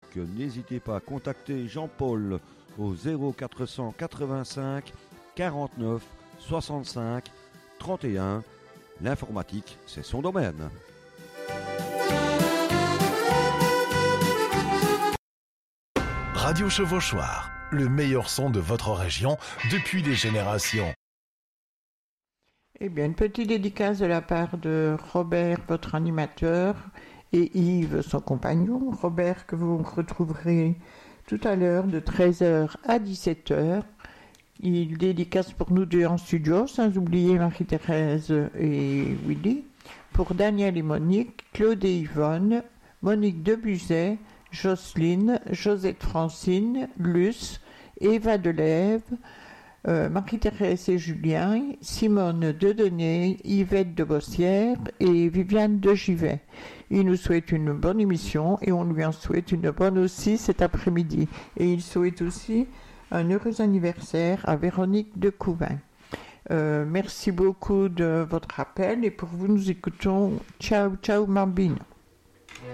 n'hésitez pas à contacter Jean-Paul au 0485 49 65 31. L'informatique, c'est son domaine. Radio Chevauchoir, le meilleur son de votre région depuis des générations. Eh bien, une petite dédicace de la part de Robert, votre animateur, et Yves, son compagnon. Robert, que vous retrouverez tout à l'heure de 13h à 17h. Il dédicace pour nous deux en studio, sans oublier Marie-Thérèse et Willy. Pour Daniel et Monique, Claude et Yvonne, Monique Debuzet, Jocelyne, Josette Francine, Luce, Eva Delève, Marie-Thérèse et Julien, Simone Dedenay, Yvette de Bossière et Viviane de Givet. Il nous souhaite une bonne émission et on lui en souhaite une bonne aussi cet après-midi. Et il souhaite aussi un heureux anniversaire à Véronique de Couvin. Merci beaucoup de votre appel et pour vous, nous écoutons Ciao Ciao Bambino.